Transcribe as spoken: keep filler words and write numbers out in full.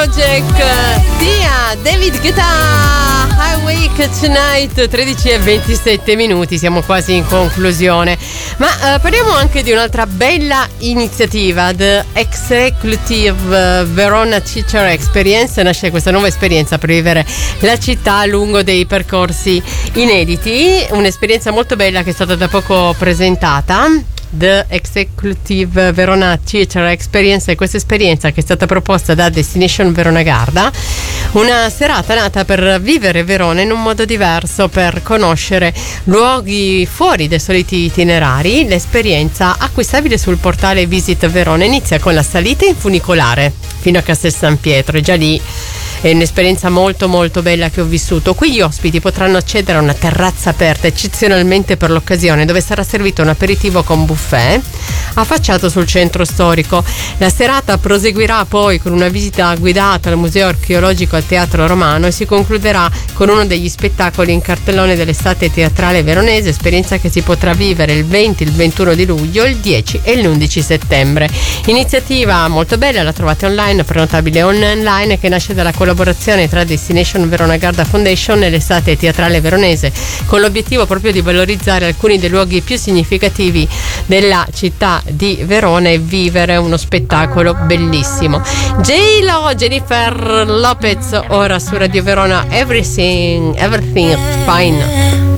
Project, Sia, David Guetta, Awake Tonight, tredici e ventisette minuti, siamo quasi in conclusione. Ma eh, parliamo anche di un'altra bella iniziativa, The Executive Verona Teacher Experience. Nasce questa nuova esperienza per vivere la città lungo dei percorsi inediti, un'esperienza molto bella che è stata da poco presentata. The Executive Verona Teacher Experience è questa esperienza che è stata proposta da Destination Verona Garda, una serata nata per vivere Verona in un modo diverso, per conoscere luoghi fuori dai soliti itinerari. L'esperienza, acquistabile sul portale Visit Verona, inizia con la salita in funicolare fino a Castel San Pietro, e già lì è un'esperienza molto molto bella che ho vissuto. Qui gli ospiti potranno accedere a una terrazza aperta eccezionalmente per l'occasione, dove sarà servito un aperitivo con buffet affacciato sul centro storico. La serata proseguirà poi con una visita guidata al Museo Archeologico al Teatro Romano e si concluderà con uno degli spettacoli in cartellone dell'estate teatrale veronese, esperienza che si potrà vivere il venti, il ventuno di luglio, il dieci e l'undici settembre. Iniziativa molto bella, la trovate online, prenotabile online, che nasce dalla collaborazione tra Destination Verona Garda Foundation e l'estate teatrale veronese, con l'obiettivo proprio di valorizzare alcuni dei luoghi più significativi della città di Verona e vivere uno spettacolo bellissimo. J-Lo, Jennifer Lopez, ora su Radio Verona. Everything, everything is fine.